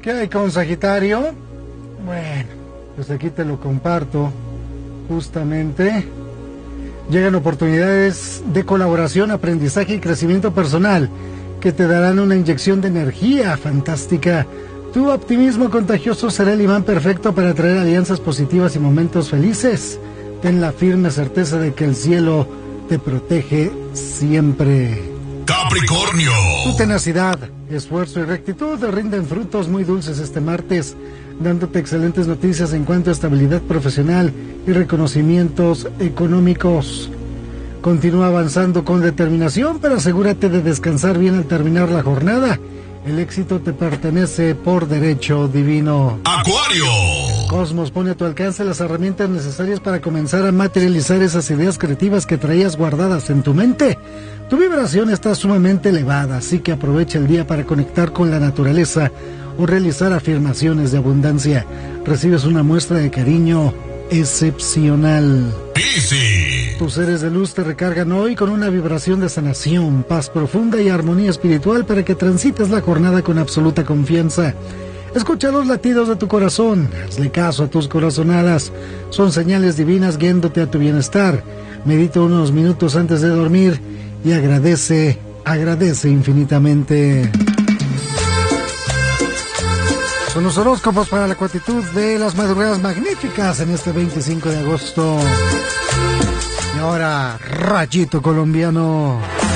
¿Qué hay con Sagitario? Bueno, pues aquí te lo comparto. Justamente llegan oportunidades de colaboración, aprendizaje y crecimiento personal que te darán una inyección de energía fantástica. Tu optimismo contagioso será el imán perfecto para atraer alianzas positivas y momentos felices. Ten la firme certeza de que el cielo te protege siempre. Capricornio. Tu tenacidad, esfuerzo y rectitud rinden frutos muy dulces este martes, dándote excelentes noticias en cuanto a estabilidad profesional y reconocimientos económicos. Continúa avanzando con determinación, pero asegúrate de descansar bien al terminar la jornada. El éxito te pertenece por derecho divino. Acuario. Cosmos pone a tu alcance las herramientas necesarias para comenzar a materializar esas ideas creativas que traías guardadas en tu mente. Tu vibración está sumamente elevada, así que aprovecha el día para conectar con la naturaleza o realizar afirmaciones de abundancia. Recibes una muestra de cariño excepcional. Piscis. Tus seres de luz te recargan hoy con una vibración de sanación, paz profunda y armonía espiritual para que transites la jornada con absoluta confianza. Escucha los latidos de tu corazón, hazle caso a tus corazonadas, son señales divinas guiándote a tu bienestar. Medita unos minutos antes de dormir y agradece infinitamente. Son los horóscopos para la cuatitud de las madrugadas magníficas en este 25 de agosto. Y ahora, rayito colombiano.